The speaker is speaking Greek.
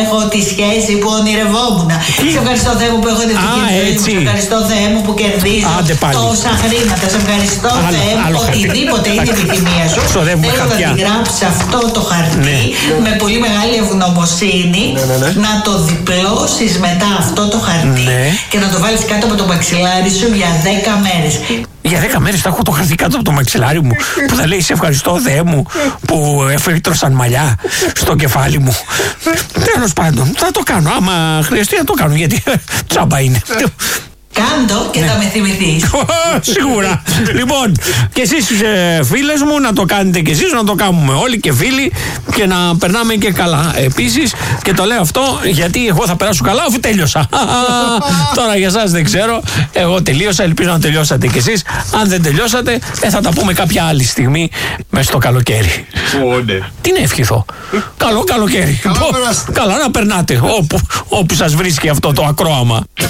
έχω τη σχέση που ονειρευόμουν. Σε ευχαριστώ, Θεέ μου, που έχω την ευτυχία. Σε ευχαριστώ, Θεέ μου, που κερδίζω τόσα χρήματα. Σε ευχαριστώ, Θεέ μου, οτιδήποτε είναι η επιθυμία σου. Θέλω να τη γράψει αυτό το χαρτί με πολύ μεγάλη ευγνωμοσύνη, να το διπλώσεις μετά αυτό το χαρτί και να το βάλεις κάτω από το μαξιλάρι σου για 10 μέρες. Για 10 μέρες θα έχω το χαρτί κάτω από το μαξιλάρι μου που θα λέει σε ευχαριστώ, Θεέ μου, που εφήτρωσαν μαλλιά στο κεφάλι μου. Τέλος πάντων, θα το κάνω. Άμα χρειαστεί να το κάνω, γιατί τσάμπα είναι. Κάντο και θα με θυμηθείς. Σίγουρα. Λοιπόν, και εσείς φίλες μου να το κάνετε και εσείς, να το κάνουμε όλοι και φίλοι και να περνάμε και καλά. Επίσης, και το λέω αυτό γιατί εγώ θα περάσω καλά αφού τέλειωσα. Τώρα για εσάς δεν ξέρω. Εγώ τελείωσα, ελπίζω να τελειώσατε κι εσείς. Αν δεν τελειώσατε, θα τα πούμε κάποια άλλη στιγμή μες στο καλοκαίρι. Τι να ευχηθώ. Καλό καλοκαίρι. Καλά να περνάτε όπου σας βρίσκει αυτό το ακρόαμα.